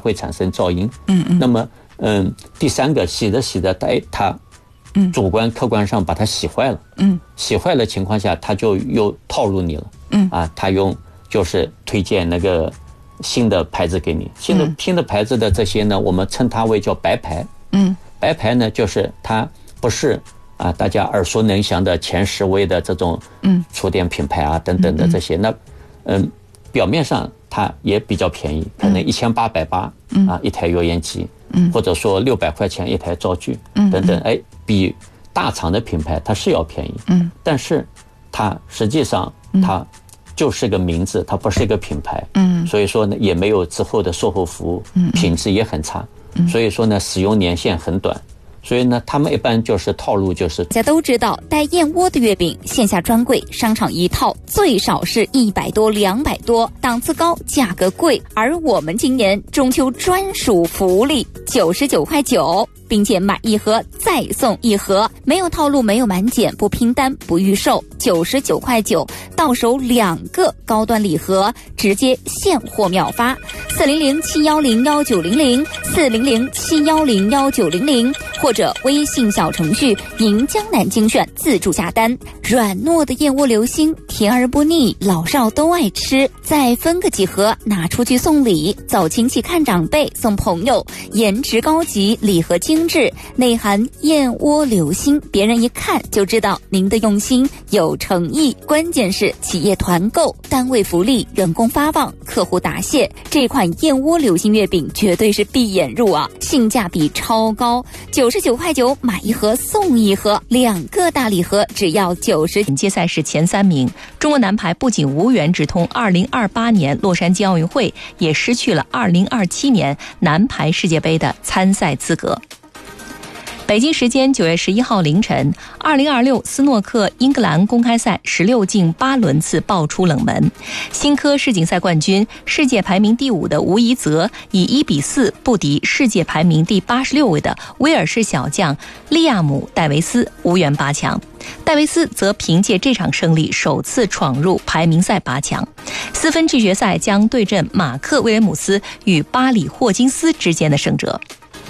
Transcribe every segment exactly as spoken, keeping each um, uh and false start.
会产生噪音。 嗯嗯。 那么，嗯，第三个洗着洗着，哎，它主观客观上把它洗坏了。嗯。洗坏了情况下，它就又套路你了。嗯。啊，它用就是推荐那个新的牌子给你，新的、嗯、新的牌子的这些呢，我们称它为叫白牌。嗯。白牌呢，就是它不是啊大家耳熟能详的前十位的这种嗯厨电品牌啊等等的这些，那嗯表面上它也比较便宜，可能一千八百八啊一台油烟机，嗯，或者说六百块钱一台灶具，嗯等等，哎，比大厂的品牌它是要便宜，嗯，但是它实际上它就是个名字，它不是一个品牌，嗯，所以说呢也没有之后的售后服务，嗯，品质也很差。所以说呢，使用年限很短，所以呢，他们一般就是套路就是。 大家都知道，带燕窝的月饼线下专柜，商场一套最少是一百多、两百多，档次高，价格贵。而我们今年中秋专属福利，九十九块九。并且买一盒再送一盒，没有套路，没有满减，不拼单不预售，九十九块九，到手两个高端礼盒，直接现货秒发。四零零七幺零幺九零零，四零零七幺零幺九零零，或者微信小程序“银江南精选”自助下单。软糯的燕窝流心，甜而不腻，老少都爱吃。再分个几盒，拿出去送礼，走亲戚看长辈，送朋友，颜值高级，礼盒精。精致，内含燕窝流心，别人一看就知道您的用心有诚意。关键是企业团购、单位福利、员工发放、客户答谢，这款燕窝流心月饼绝对是闭眼入啊，性价比超高，九十九块九买一盒送一盒，两个大礼盒只要九十。 紧接赛事前三名，中国男排不仅无缘直通二零二八年洛杉矶奥运会，也失去了二零二七年男排世界杯的参赛资格。北京时间九月十一号凌晨，二零二六斯诺克英格兰公开赛十六进八轮次爆出冷门，新科世锦赛冠军、世界排名第五的吴怡泽以一比四不敌世界排名第八十六位的威尔士小将利亚姆·戴维斯，无缘八强。戴维斯则凭借这场胜利首次闯入排名赛八强。四分之决赛将对阵马克·威廉姆斯与巴里·霍金斯之间的胜者。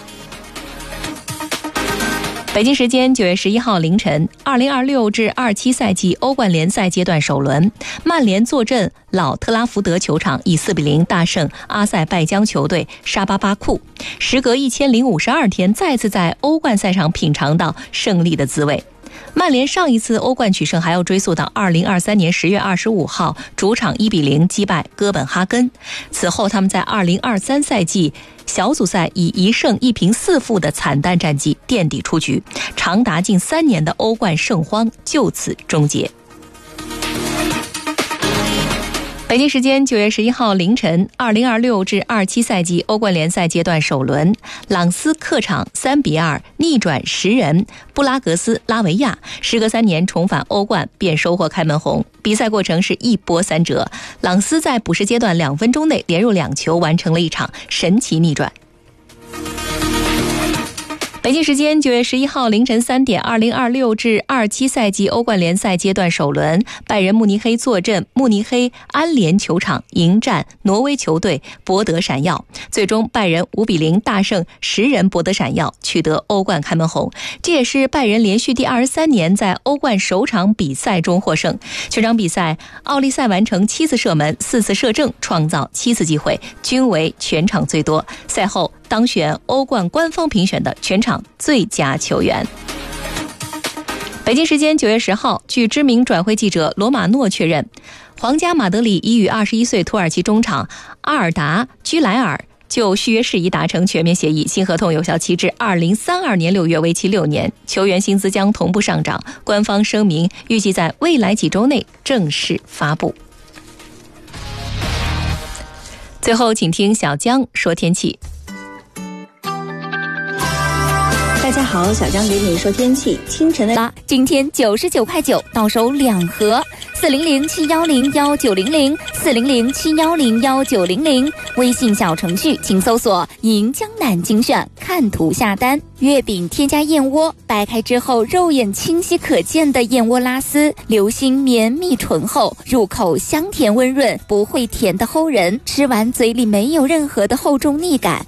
北京时间九月十一号凌晨，二零二六至二七赛季欧冠联赛阶段首轮，曼联坐镇老特拉福德球场，以四比零大胜阿塞拜疆球队沙巴巴库。时隔一千零五十二天，再次在欧冠赛场品尝到胜利的滋味。曼联上一次欧冠取胜还要追溯到二零二三年十月二十五号主场一比零击败哥本哈根。此后他们在二零二三赛季小组赛以一胜一平四负的惨淡战绩垫底出局，长达近三年的欧冠盛荒就此终结。北京时间九月十一号凌晨，二零二六至二七赛季欧冠联赛阶段首轮，朗斯客场三比二逆转十人布拉格斯拉维亚，时隔三年重返欧冠便收获开门红。比赛过程是一波三折，朗斯在补时阶段两分钟内连入两球，完成了一场神奇逆转。北京时间九月十一号凌晨三点，二零二六至二七赛季欧冠联赛阶段首轮，拜仁慕尼黑坐镇慕尼黑安联球场迎战挪威球队博德闪耀，最终拜仁五比零大胜十人博德闪耀，取得欧冠开门红。这也是拜仁连续第二十三年在欧冠首场比赛中获胜。全场比赛，奥利赛完成七次射门，四次射正，创造七次机会，均为全场最多。赛后当选欧冠官方评选的全场最佳球员。北京时间九月十号，据知名转会记者罗马诺确认，皇家马德里已与二十一岁土耳其中场阿尔达·居莱尔就续约事宜达成全面协议，新合同有效期至二零三二年六月，为期六年，球员薪资将同步上涨。官方声明预计在未来几周内正式发布。最后，请听小江说天气。 大家好，小江给你说天气。清晨的今天九十九块九，到手两盒。四零零七幺零幺九零零，四零零七幺零幺九零零，微信小程序请搜索“银江南精选”，看图下单。月饼添加燕窝，掰开之后肉眼清晰可见的燕窝拉丝，流心绵密醇厚，入口香甜温润，不会甜的齁人，吃完嘴里没有任何的厚重腻感。